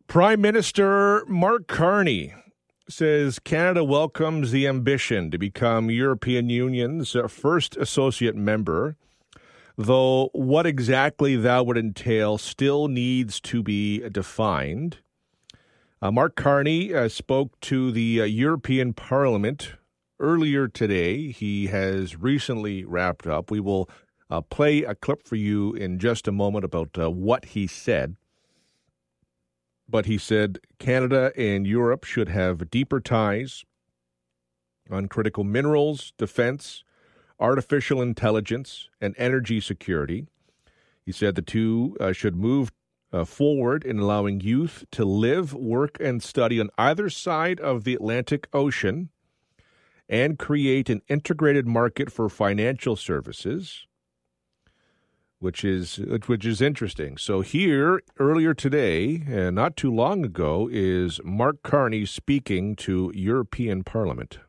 Prime Minister Mark Carney says Canada welcomes the ambition to become European Union's first associate member, though what exactly that would entail still needs to be defined. Mark Carney spoke to the European Parliament earlier today. He has recently wrapped up. We will play a clip for you in just a moment about what he said. But he said Canada and Europe should have deeper ties on critical minerals, defense, artificial intelligence, and energy security. He said the two should move forward in allowing youth to live, work, and study on either side of the Atlantic Ocean and create an integrated market for financial services, which is interesting. So here, earlier today, and not too long ago, is Mark Carney speaking to European Parliament.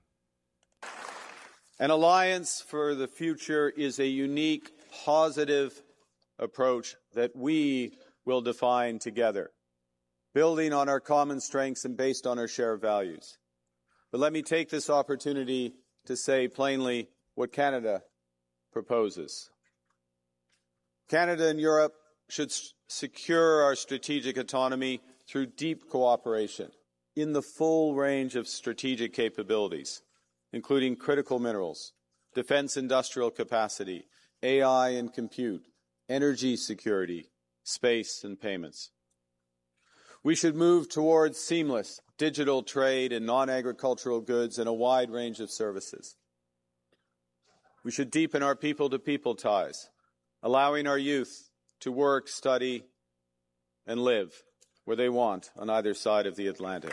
An alliance for the future is a unique, positive approach that we will define together, building on our common strengths and based on our shared values. But let me take this opportunity to say plainly what Canada proposes. Canada and Europe should secure our strategic autonomy through deep cooperation in the full range of strategic capabilities, including critical minerals, defense industrial capacity, AI and compute, energy security, space and payments. We should move towards seamless digital trade in non-agricultural goods and a wide range of services. We should deepen our people-to-people ties, allowing our youth to work, study, and live where they want on either side of the Atlantic.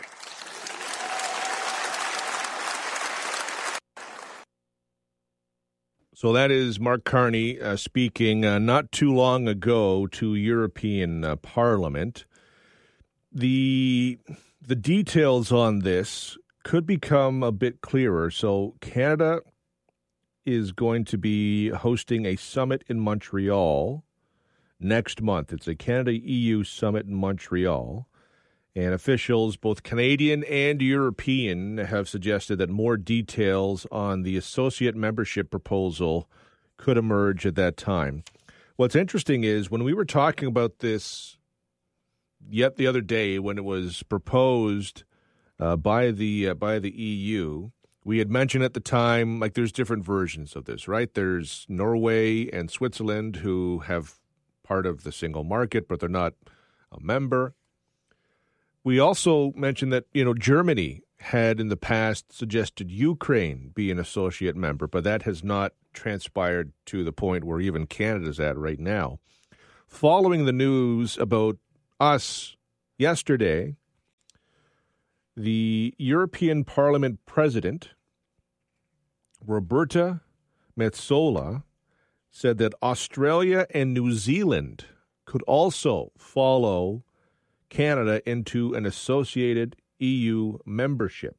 So that is Mark Carney speaking not too long ago to European Parliament. The details on this could become a bit clearer. So Canada is going to be hosting a summit in Montreal next month. It's a Canada-EU summit in Montreal. And officials, both Canadian and European, have suggested that more details on the associate membership proposal could emerge at that time. What's interesting is when we were talking about this yet the other day when it was proposed by the EU, we had mentioned at the time, like, there's different versions of this, right? There's Norway and Switzerland who have part of the single market, but they're not a member. We also mentioned that, Germany had in the past suggested Ukraine be an associate member, but that has not transpired to the point where even Canada's at right now. Following the news about us yesterday, the European Parliament President, Roberta Metsola, said that Australia and New Zealand could also follow Canada into an associated EU membership.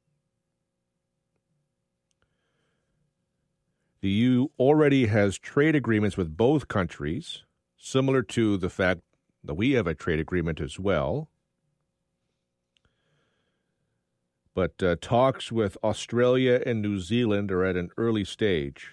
The EU already has trade agreements with both countries, similar to the fact that we have a trade agreement as well. But talks with Australia and New Zealand are at an early stage.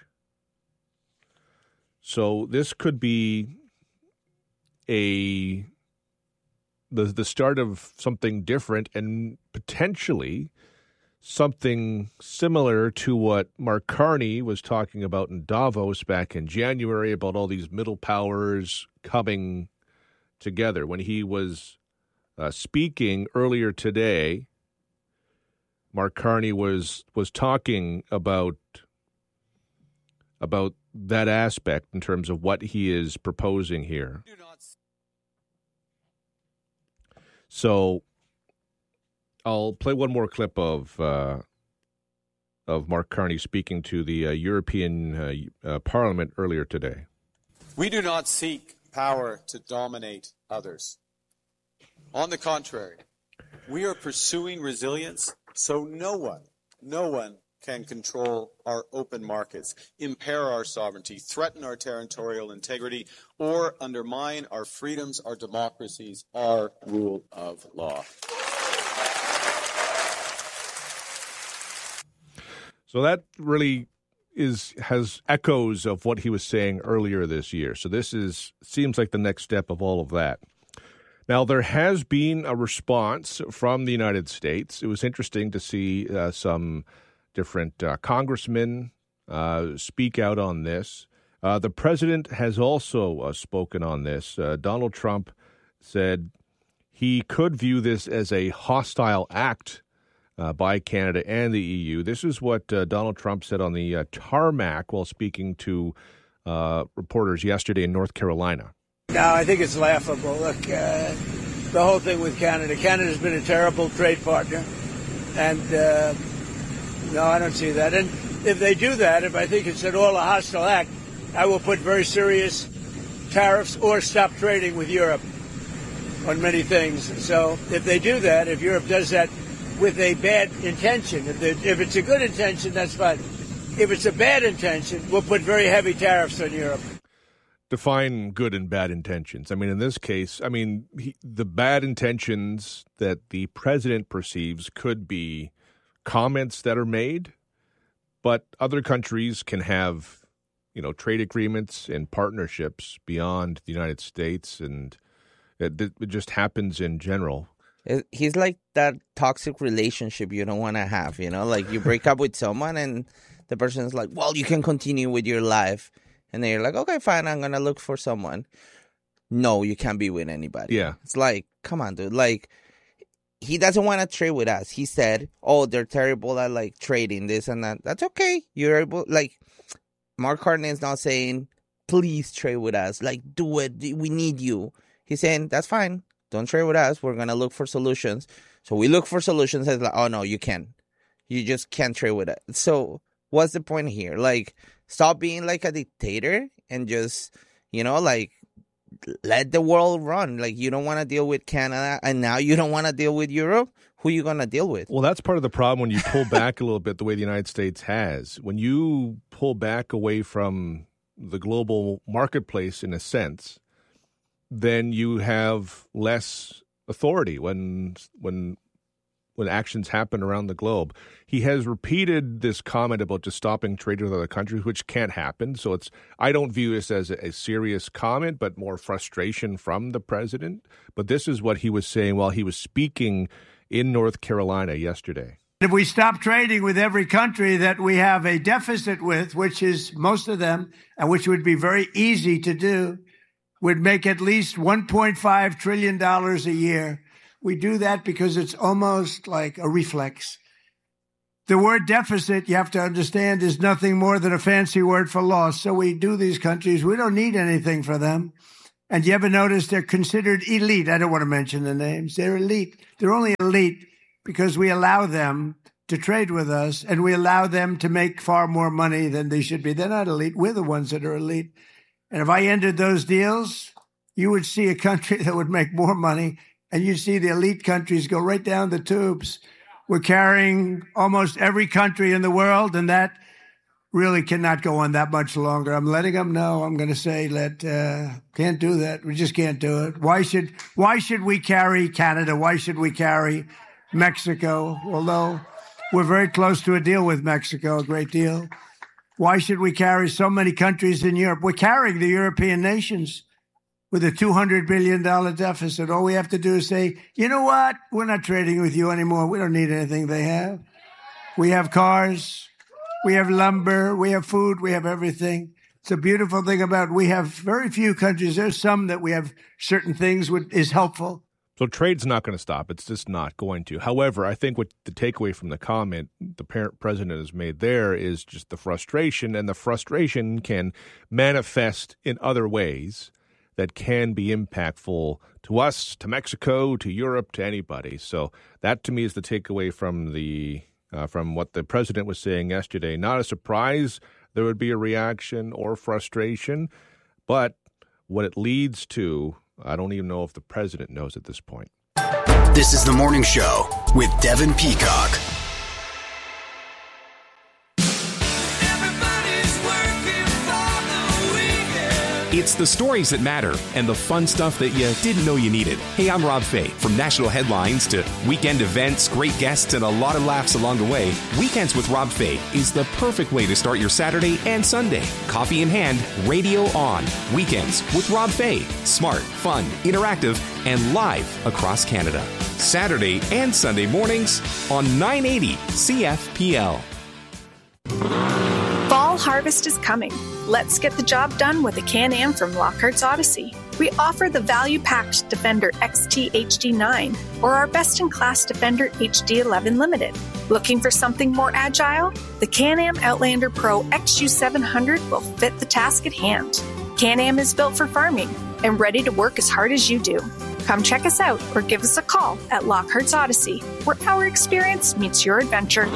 So this could be the start of something different and potentially something similar to what Mark Carney was talking about in Davos back in January about all these middle powers coming together. When he was speaking earlier today, Mark Carney was talking about that aspect in terms of what he is proposing here. So I'll play one more clip of Mark Carney speaking to the European Parliament earlier today. We do not seek power to dominate others. On the contrary, we are pursuing resilience so no one can control our open markets, impair our sovereignty, threaten our territorial integrity, or undermine our freedoms, our democracies, our rule of law. So that really has echoes of what he was saying earlier this year. So this seems like the next step of all of that. Now, there has been a response from the United States. It was interesting to see some different congressmen speak out on this. The president has also spoken on this. Donald Trump said he could view this as a hostile act by Canada and the EU. This is what Donald Trump said on the tarmac while speaking to reporters yesterday in North Carolina. No, I think it's laughable. Look, the whole thing with Canada. Canada's been a terrible trade partner. And no, I don't see that. And if they do that, if I think it's at all a hostile act, I will put very serious tariffs or stop trading with Europe on many things. So if they do that, if Europe does that with a bad intention, if it's a good intention, that's fine. If it's a bad intention, we'll put very heavy tariffs on Europe. Define good and bad intentions. I mean, in this case, the bad intentions that the president perceives could be comments that are made, but other countries can have, trade agreements and partnerships beyond the United States, and it just happens in general. He's like that toxic relationship you don't want to have, like you break up with someone and the person's like, well, you can continue with your life. And then you're like, okay, fine, I'm going to look for someone. No, you can't be with anybody. Yeah. It's like, come on, dude. Like, he doesn't want to trade with us. He said, oh, they're terrible at, like, trading this and that. That's okay. You're able, like, Mark Carney is not saying, please trade with us. Like, do it. We need you. He's saying, that's fine. Don't trade with us. We're going to look for solutions. So we look for solutions. It's like, oh, no, you can't. You just can't trade with it. So what's the point here? Like, stop being like a dictator and just, like, let the world run. Like, you don't want to deal with Canada, and now you don't want to deal with Europe. Who are you going to deal with? Well, that's part of the problem when you pull back a little bit the way the United States has. When you pull back away from the global marketplace, in a sense, then you have less authority when actions happen around the globe. He has repeated this comment about just stopping trade with other countries, which can't happen. So I don't view this as a serious comment, but more frustration from the president. But this is what he was saying while he was speaking in North Carolina yesterday. If we stop trading with every country that we have a deficit with, which is most of them, and which would be very easy to do, would make at least $1.5 trillion a year. We do that because it's almost like a reflex. The word deficit, you have to understand, is nothing more than a fancy word for loss. So we do these countries. We don't need anything for them. And you ever notice they're considered elite? I don't want to mention the names. They're elite. They're only elite because we allow them to trade with us, and we allow them to make far more money than they should be. They're not elite. We're the ones that are elite. And if I entered those deals, you would see a country that would make more money, and you'd see the elite countries go right down the tubes. We're carrying almost every country in the world, and that really cannot go on that much longer. I'm letting them know. I'm going to say can't do that. We just can't do it. Why should we carry Canada? Why should we carry Mexico? Although we're very close to a deal with Mexico, a great deal. Why should we carry so many countries in Europe? We're carrying the European nations with a $200 billion deficit. All we have to do is say, you know what? We're not trading with you anymore. We don't need anything they have. We have cars. We have lumber. We have food. We have everything. It's a beautiful thing about we have very few countries. There's some that we have certain things is helpful. So trade's not going to stop. It's just not going to. However, I think what the takeaway from the comment the president has made there is just the frustration, and the frustration can manifest in other ways that can be impactful to us, to Mexico, to Europe, to anybody. So that, to me, is the takeaway from what the president was saying yesterday. Not a surprise there would be a reaction or frustration, but what it leads to, I don't even know if the president knows at this point. This is The Morning Show with Devin Peacock. It's the stories that matter and the fun stuff that you didn't know you needed. Hey, I'm Rob Fay. From national headlines to weekend events, great guests, and a lot of laughs along the way, Weekends with Rob Fay is the perfect way to start your Saturday and Sunday. Coffee in hand, radio on. Weekends with Rob Fay. Smart, fun, interactive, and live across Canada. Saturday and Sunday mornings on 980 CFPL. Fall harvest is coming. Let's get the job done with a Can-Am from Lockhart's Odyssey. We offer the value-packed Defender XT HD9 or our best-in-class Defender HD11 Limited. Looking for something more agile? The Can-Am Outlander Pro XU700 will fit the task at hand. Can-Am is built for farming and ready to work as hard as you do. Come check us out or give us a call at Lockhart's Odyssey, where our experience meets your adventure.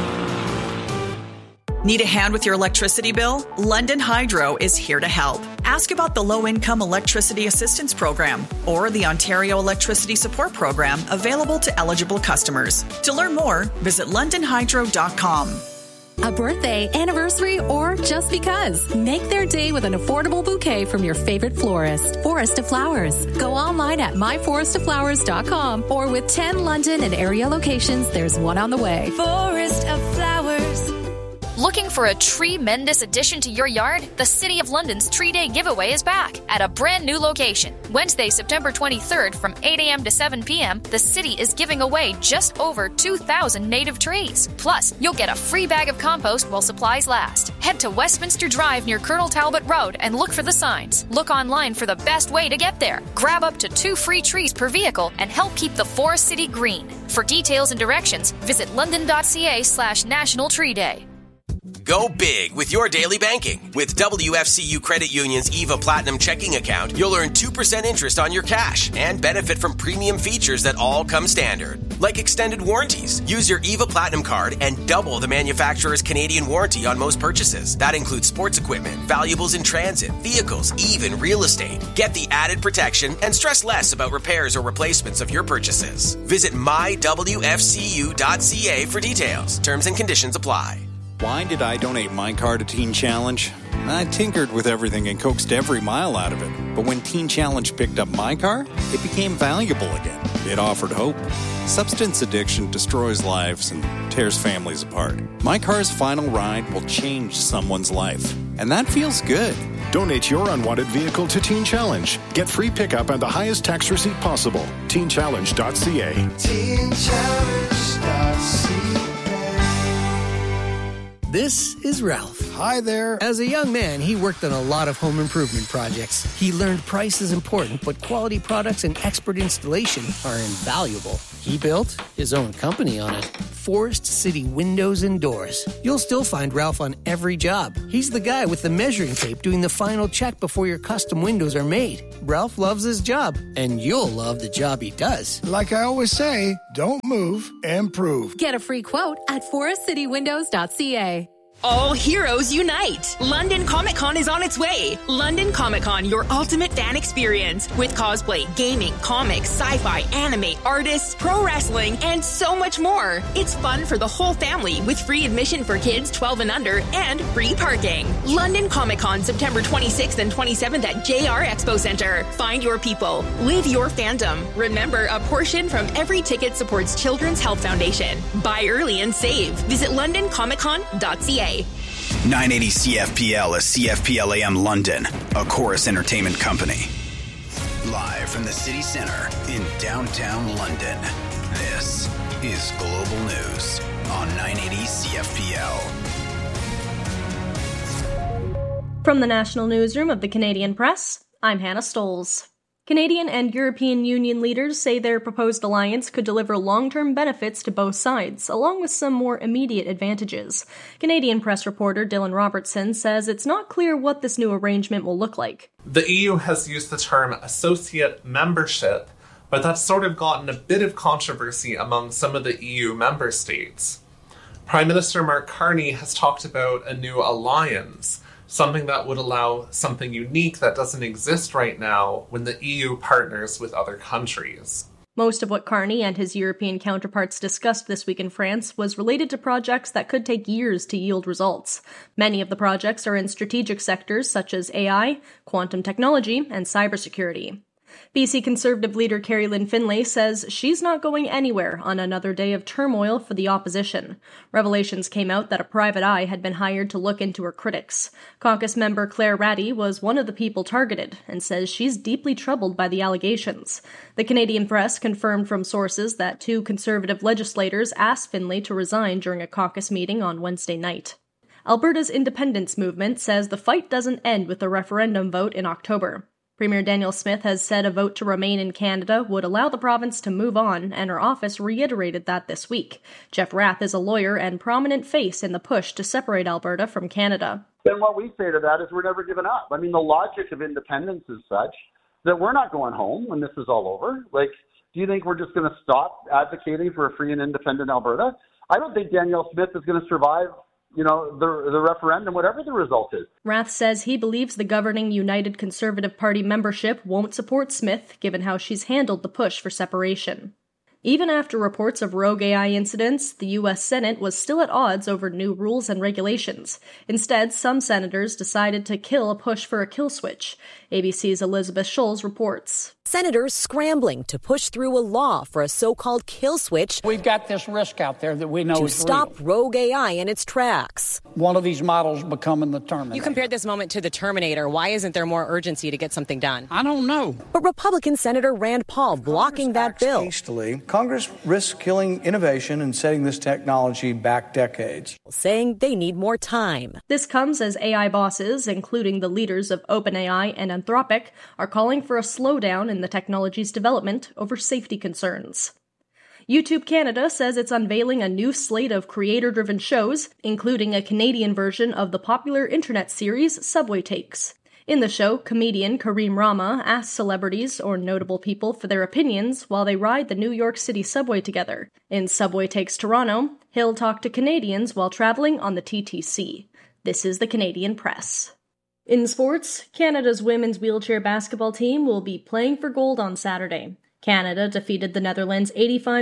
Need a hand with your electricity bill? London Hydro is here to help. Ask about the Low-Income Electricity Assistance Program or the Ontario Electricity Support Program available to eligible customers. To learn more, visit londonhydro.com. A birthday, anniversary, or just because. Make their day with an affordable bouquet from your favorite florist, Forest of Flowers. Go online at myforestoflowers.com or with 10 London and area locations, there's one on the way. Forest of Flowers. Looking for a tremendous addition to your yard? The City of London's Tree Day giveaway is back at a brand new location. Wednesday, September 23rd from 8 a.m. to 7 p.m., the city is giving away just over 2,000 native trees. Plus, you'll get a free bag of compost while supplies last. Head to Westminster Drive near Colonel Talbot Road and look for the signs. Look online for the best way to get there. Grab up to 2 free trees per vehicle and help keep the Forest City green. For details and directions, visit london.ca/National Tree Day. Go big with your daily banking. With WFCU Credit Union's EVA Platinum checking account, you'll earn 2% interest on your cash and benefit from premium features that all come standard, like extended warranties. Use your EVA Platinum card and double the manufacturer's Canadian warranty on most purchases. That includes sports equipment, valuables in transit, vehicles, even real estate. Get the added protection and stress less about repairs or replacements of your purchases. Visit mywfcu.ca for details. Terms and conditions apply. Why did I donate my car to Teen Challenge? I tinkered with everything and coaxed every mile out of it. But when Teen Challenge picked up my car, it became valuable again. It offered hope. Substance addiction destroys lives and tears families apart. My car's final ride will change someone's life. And that feels good. Donate your unwanted vehicle to Teen Challenge. Get free pickup and the highest tax receipt possible. TeenChallenge.ca. TeenChallenge.ca. This is Ralph. Hi there. As a young man, he worked on a lot of home improvement projects. He learned price is important, but quality products and expert installation are invaluable. He built his own company on it. Forest City Windows and Doors. You'll still find Ralph on every job. He's the guy with the measuring tape doing the final check before your custom windows are made. Ralph loves his job, and you'll love the job he does. Like I always say, don't move, improve. Get a free quote at forestcitywindows.ca. All heroes unite! London Comic Con is on its way. London Comic Con, your ultimate fan experience with cosplay, gaming, comics, sci-fi, anime, artists, pro wrestling, and so much more. It's fun for the whole family with free admission for kids 12 and under and free parking. London Comic Con, September 26th and 27th at JR Expo Center. Find your people. Live your fandom. Remember, a portion from every ticket supports Children's Health Foundation. Buy early and save. Visit londoncomiccon.ca. 980 CFPL is CFPL AM London, a Chorus Entertainment company. Live from the city center in downtown London, this is Global News on 980 CFPL. From the National Newsroom of the Canadian Press, I'm Hannah Stoles. Canadian and European Union leaders say their proposed alliance could deliver long-term benefits to both sides, along with some more immediate advantages. Canadian press reporter Dylan Robertson says it's not clear what this new arrangement will look like. The EU has used the term associate membership, but that's sort of gotten a bit of controversy among some of the EU member states. Prime Minister Mark Carney has talked about a new alliance, something that would allow something unique that doesn't exist right now when the EU partners with other countries. Most of what Carney and his European counterparts discussed this week in France was related to projects that could take years to yield results. Many of the projects are in strategic sectors such as AI, quantum technology, and cybersecurity. BC Conservative leader Carrie Lynn Finlay says she's not going anywhere on another day of turmoil for the opposition. Revelations came out that a private eye had been hired to look into her critics. Caucus member Claire Ratty was one of the people targeted and says she's deeply troubled by the allegations. The Canadian Press confirmed from sources that 2 Conservative legislators asked Finlay to resign during a caucus meeting on Wednesday night. Alberta's independence movement says the fight doesn't end with the referendum vote in October. Premier Danielle Smith has said a vote to remain in Canada would allow the province to move on, and her office reiterated that this week. Jeff Rath is a lawyer and prominent face in the push to separate Alberta from Canada. Then what we say to that is we're never giving up. I mean, the logic of independence is such that we're not going home when this is all over. Like, do you think we're just going to stop advocating for a free and independent Alberta? I don't think Danielle Smith is going to survive the referendum, whatever the result is. Rath says he believes the governing United Conservative Party membership won't support Smith, given how she's handled the push for separation. Even after reports of rogue AI incidents, the U.S. Senate was still at odds over new rules and regulations. Instead, some senators decided to kill a push for a kill switch. ABC's Elizabeth Scholes reports. Senators scrambling to push through a law for a so-called kill switch. We've got this risk out there that we know to is stop real. rogue AI in its tracks. One of these models becoming the Terminator. You compared this moment to the Terminator. Why isn't there more urgency to get something done? I don't know. But Republican Senator Rand Paul blocking that bill. Hastily, Congress risks killing innovation and setting this technology back decades. Saying they need more time. This comes as AI bosses, including the leaders of OpenAI and Anthropic, are calling for a slowdown in the technology's development over safety concerns. YouTube Canada says it's unveiling a new slate of creator-driven shows, including a Canadian version of the popular internet series Subway Takes. In the show, comedian Kareem Rama asks celebrities or notable people for their opinions while they ride the New York City subway together. In Subway Takes Toronto, he'll talk to Canadians while traveling on the TTC. This is the Canadian Press. In sports, Canada's women's wheelchair basketball team will be playing for gold on Saturday. Canada defeated the Netherlands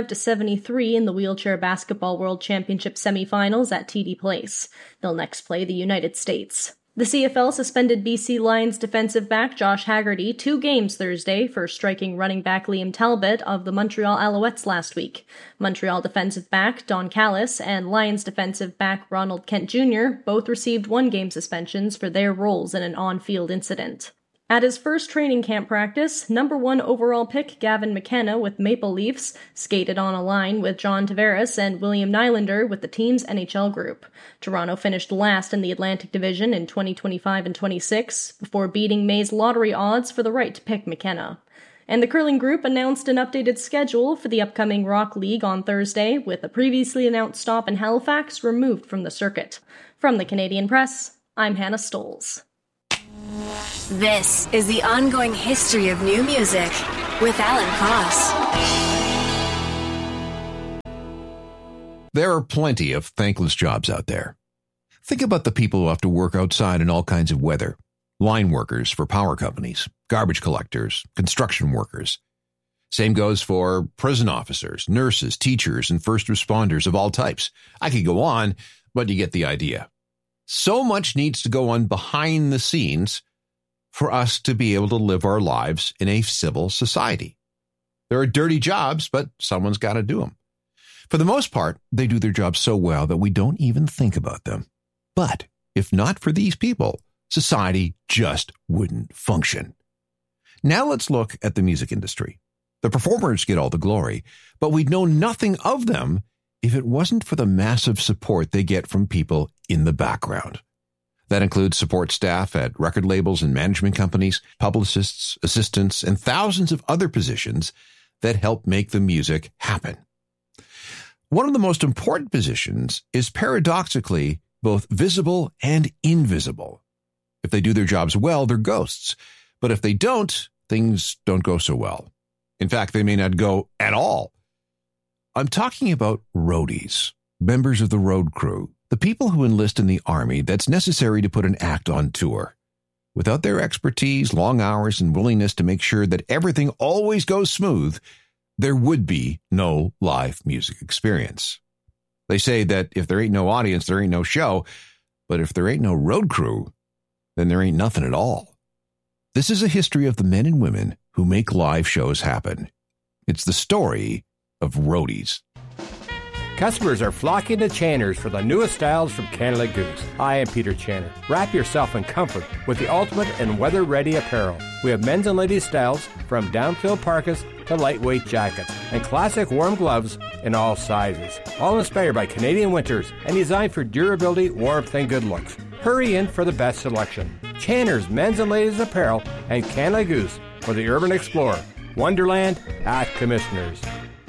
85-73 in the Wheelchair Basketball World Championship semifinals at TD Place. They'll next play the United States. The CFL suspended BC Lions defensive back Josh Haggerty 2 games Thursday for striking running back Liam Talbot of the Montreal Alouettes last week. Montreal defensive back Don Callis and Lions defensive back Ronald Kent Jr. both received 1-game suspensions for their roles in an on-field incident. At his first training camp practice, number 1 overall pick Gavin McKenna with Maple Leafs skated on a line with John Tavares and William Nylander with the team's NHL group. Toronto finished last in the Atlantic Division in 2025 and 26, before beating May's lottery odds for the right to pick McKenna. And the curling group announced an updated schedule for the upcoming Rock League on Thursday, with a previously announced stop in Halifax removed from the circuit. From the Canadian Press, I'm Hannah Stoles. This is the ongoing history of new music with Alan Cross. There are plenty of thankless jobs out there. Think about the people who have to work outside in all kinds of weather. Line workers for power companies, garbage collectors, construction workers. Same goes for prison officers, nurses, teachers, and first responders of all types. I could go on, but you get the idea. So much needs to go on behind the scenes for us to be able to live our lives in a civil society. There are dirty jobs, but someone's got to do them. For the most part, they do their job so well that we don't even think about them. But if not for these people, society just wouldn't function. Now let's look at the music industry. The performers get all the glory, but we'd know nothing of them if it wasn't for the massive support they get from people in the background. That includes support staff at record labels and management companies, publicists, assistants, and thousands of other positions that help make the music happen. One of the most important positions is paradoxically both visible and invisible. If they do their jobs well, they're ghosts. But if they don't, things don't go so well. In fact, they may not go at all. I'm talking about roadies, members of the road crew, the people who enlist in the army that's necessary to put an act on tour. Without their expertise, long hours, and willingness to make sure that everything always goes smooth, there would be no live music experience. They say that if there ain't no audience, there ain't no show. But if there ain't no road crew, then there ain't nothing at all. This is a history of the men and women who make live shows happen. It's the story of roadies. Customers are flocking to Channer's for the newest styles from Canada Goose. I am Peter Channer. Wrap yourself in comfort with the ultimate and weather-ready apparel. We have men's and ladies' styles from down-filled parkas to lightweight jackets and classic warm gloves in all sizes. All inspired by Canadian winters and designed for durability, warmth, and good looks. Hurry in for the best selection. Channer's men's and ladies' apparel and Canada Goose for the urban explorer. Wonderland at Commissioners.